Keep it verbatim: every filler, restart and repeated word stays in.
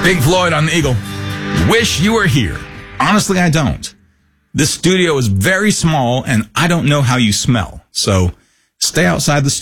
Pink Floyd on the Eagle. Wish you were here. Honestly, I don't. This studio is very small, and I don't know how you smell. So stay outside the studio.